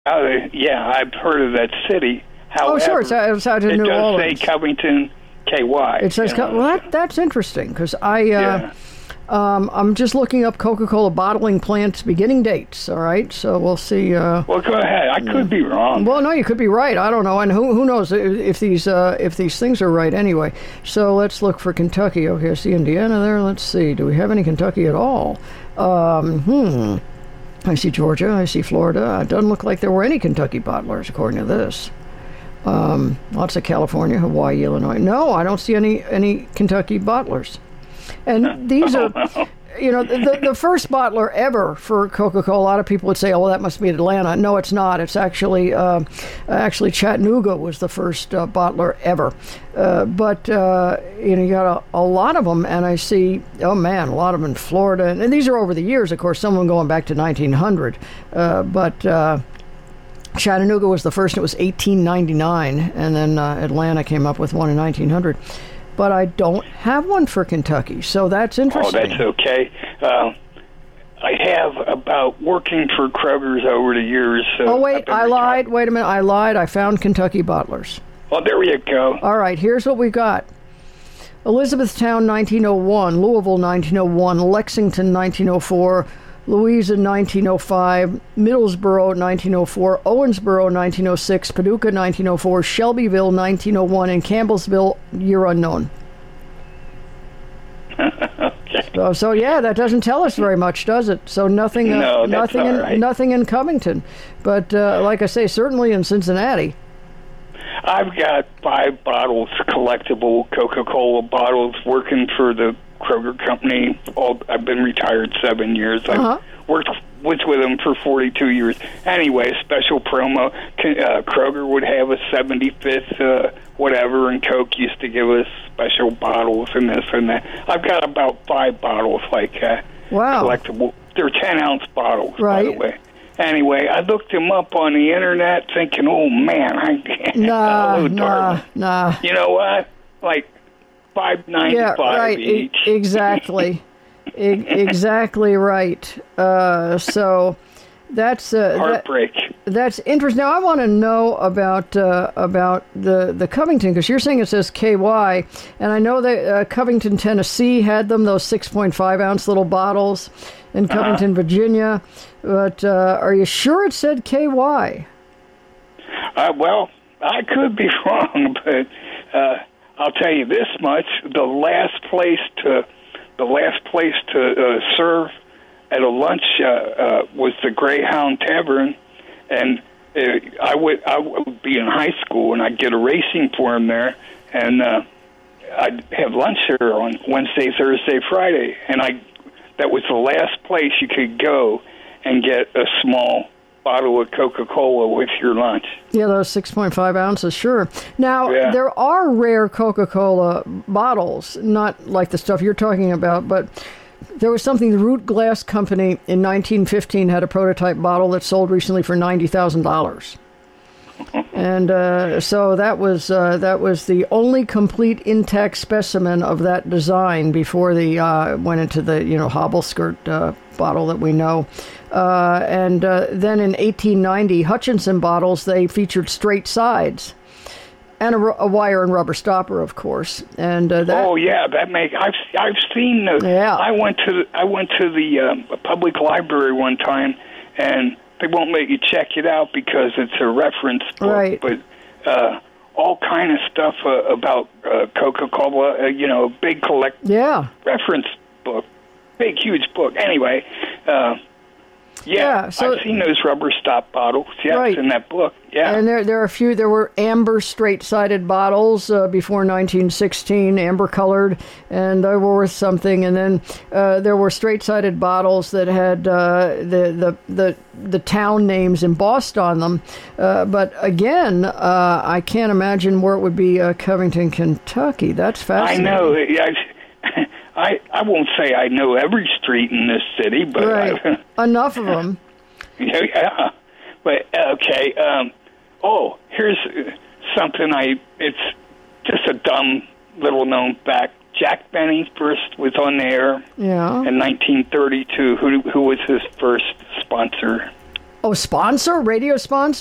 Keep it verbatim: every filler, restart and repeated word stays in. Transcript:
Uh, yeah, I've heard of that city. However, oh, sure, it's, it's out in it New does Orleans. say Covington, K Y. It says, you know? well, that, that's interesting, because I, uh, Yeah. um, I'm just looking up Coca-Cola bottling plants beginning dates, all right? So we'll see. Uh, Well, go ahead. I could be wrong. well, no, you could be right. I don't know. And who who knows if, if these uh, if these things are right anyway. So let's look for Kentucky. Okay, I see Indiana there. Let's see. Do we have any Kentucky at all? Um, hmm. I see Georgia. I see Florida. It doesn't look like there were any Kentucky bottlers, according to this. Um, lots of California, Hawaii, Illinois. No, I don't see any any Kentucky bottlers. And these are, you know, the, the first bottler ever for Coca-Cola. A lot of people would say, "Oh, well, that must be Atlanta." No, it's not. It's actually uh, actually Chattanooga was the first uh, bottler ever. Uh, but uh, you know, you got a, a lot of them, and I see, oh man, a lot of them in Florida. And these are over the years, of course. Some of them going back to nineteen hundred, uh, but. Uh, Chattanooga was the first. It was eighteen ninety-nine, and then uh, Atlanta came up with one in nineteen hundred. But I don't have one for Kentucky, so that's interesting. Oh, that's okay. Uh, I have about working for Kroger's over the years. So oh, wait, I lied. Wait a minute, I lied. I found Kentucky bottlers. Well, there you go. All right, here's what we got. Elizabethtown, nineteen oh one. Louisville, nineteen oh one. Lexington, nineteen oh four. Louisa, nineteen oh five, Middlesboro, nineteen oh four, Owensboro, nineteen oh six, Paducah, nineteen oh four, Shelbyville, nineteen oh one, and Campbellsville, year unknown. Okay. So, so yeah, that doesn't tell us very much, does it? So nothing, uh, No, that's nothing, in, all right. nothing in Covington, but uh, like I say, certainly in Cincinnati. I've got five bottles, collectible Coca-Cola bottles, working for the Kroger company. All, I've been retired seven years. I've Uh-huh. worked was with them for forty-two years. Anyway, special promo. Uh, Kroger would have a seventy-fifth uh, whatever, and Coke used to give us special bottles and this and that. I've got about five bottles like that. Wow. Collectible. They're ten-ounce bottles, Right. by the way. Anyway, I looked them up on the internet thinking, oh, man, I can't. Nah, oh, nah, darling. nah. You know what? Like five ninety-five Yeah, right. E- each. exactly. e- exactly right. Uh, so that's uh, that, Heartbreak. that's interesting. Now I want to know about uh, about the the Covington, because you're saying it says K Y, and I know that uh, Covington, Tennessee had them, those six point five ounce little bottles, in Covington, uh-huh. Virginia. But uh, are you sure it said K Y? Uh, well, I could be wrong, but uh, I'll tell you this much: the last place to the last place to uh, serve at a lunch uh, uh, was the Greyhound Tavern, and uh, I would I would be in high school, and I'd get a racing form there, and uh, I'd have lunch there on Wednesday, Thursday, Friday, and I that was the last place you could go and get a small bottle of Coca-Cola with your lunch. Yeah, those six point five ounces, sure. Now, Yeah. there are rare Coca-Cola bottles, not like the stuff you're talking about, but there was something, the Root Glass Company in nineteen fifteen had a prototype bottle that sold recently for ninety thousand dollars. And uh, so that was uh, that was the only complete intact specimen of that design before the uh, went into the you know hobble skirt uh, bottle that we know. Uh, and uh, then in eighteen ninety, Hutchinson bottles, they featured straight sides and a, a wire and rubber stopper, of course. And uh, that, oh yeah, that make I've I've seen those. Yeah. I went to the, I went to the um, public library one time, and they won't let you check it out because it's a reference book. Right. But uh, all kind of stuff uh, about uh, Coca-Cola, uh, you know, big collect yeah. reference book, big huge book. Anyway, uh, yeah, Yeah, so- I've seen those rubber stop bottles. Yes, Right. in that book. Yeah. And there, there are a few. There were amber straight-sided bottles uh, before nineteen sixteen, amber-colored, and they were worth something. And then uh, there were straight-sided bottles that had uh, the, the the the town names embossed on them. Uh, but again, uh, I can't imagine where it would be uh, Covington, Kentucky. That's I fascinating. know. I, I I won't say I know every street in this city, but Right. I, Enough of them. yeah. But okay. Um, oh, here's something. I it's just a dumb little known fact. Jack Benny first was on the air Yeah. in nineteen thirty-two. Who who was his first sponsor? Oh, sponsor? Radio sponsor?